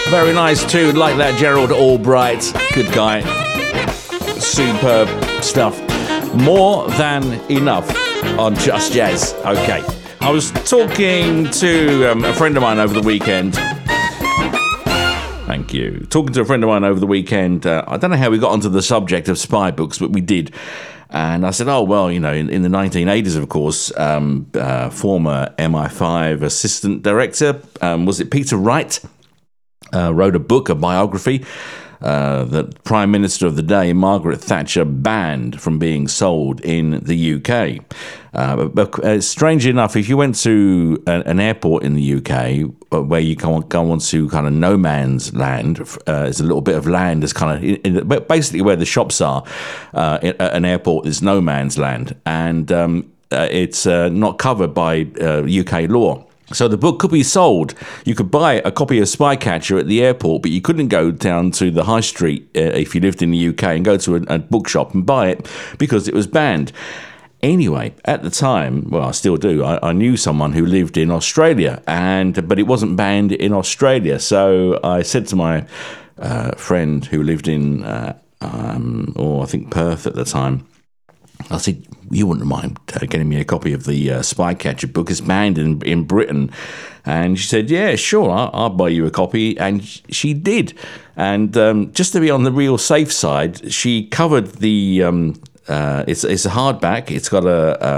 Very nice too, like that Gerald Albright. Good guy. Superb stuff. More than enough on Just Jazz. Okay. I was talking to a friend of mine over the weekend. Thank you. Talking to a friend of mine over the weekend. I don't know how we got onto the subject of spy books, but we did. And I said, oh, well, you know, in the 1980s, of course, former MI5 assistant director, was it Peter Wright, wrote a book, a biography, that Prime Minister of the day, Margaret Thatcher, banned from being sold in the UK. But strangely enough, if you went to an airport in the UK where you go on to kind of no man's land, there's a little bit of land that's kind of basically where the shops are. At an airport is no man's land, and it's not covered by UK law. So the book could be sold. You could buy a copy of Spycatcher at the airport, but you couldn't go down to the high street if you lived in the UK and go to a bookshop and buy it because it was banned. Anyway, at the time, well, I still do, I knew someone who lived in Australia, but it wasn't banned in Australia. So I said to my friend who lived in, I think Perth at the time, I said, you wouldn't mind getting me a copy of the Spycatcher book. It's banned in Britain. And she said, yeah, sure, I'll buy you a copy. And she did. And just to be on the real safe side, she covered the... it's a hardback. It's got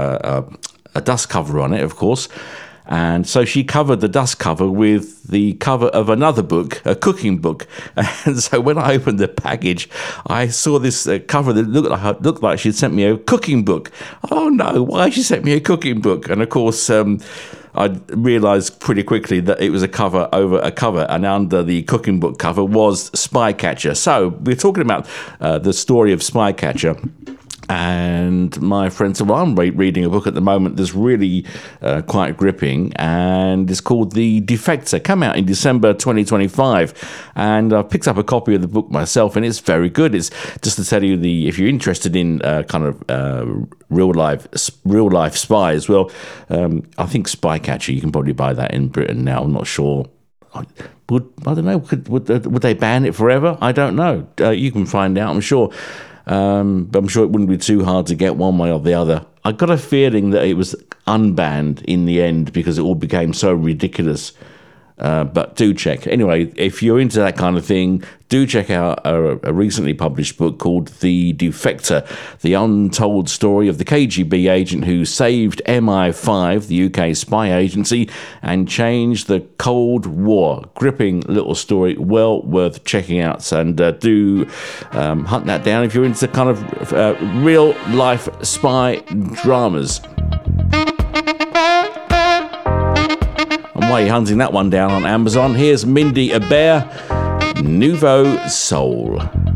a dust cover on it, of course. And so she covered the dust cover with the cover of another book, a cooking book. And so when I opened the package, I saw this cover that looked like she'd sent me a cooking book. Oh no, why she sent me a cooking book? And of course, I realised pretty quickly that it was a cover over a cover, and under the cooking book cover was Spycatcher. So we're talking about the story of Spycatcher. And my friend said, well, I'm reading a book at the moment that's really quite gripping, and it's called The Defector. Came out in December 2025, and I picked up a copy of the book myself, and it's very good. It's just to tell you, if you're interested in kind of real life spies, well, I think Spycatcher, you can probably buy that in Britain now. I'm not sure. I don't know. Would they ban it forever? I don't know. You can find out, I'm sure. But I'm sure it wouldn't be too hard to get one way or the other. I got a feeling that it was unbanned in the end because it all became so ridiculous. But do check. Anyway, if you're into that kind of thing, do check out a recently published book called The Defector, the untold story of the KGB agent who saved MI5, the UK spy agency, and changed the Cold War. Gripping little story, well worth checking out. And do hunt that down if you're into kind of real-life spy dramas. While you're hunting that one down on Amazon, here's Mindy Abair, Nouveau Soul.